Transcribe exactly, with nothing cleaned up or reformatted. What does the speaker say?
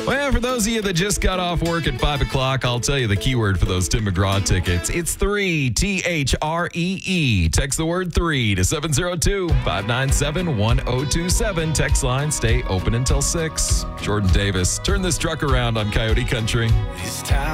Well, for those of you that just got off work at five o'clock, I'll tell you the keyword for those Tim McGraw tickets. It's three, T H R E E. Text the word three to seven zero two, five nine seven, one zero two seven. Text line, stay open until six. Jordan Davis, turn this truck around on Coyote Country. It's time.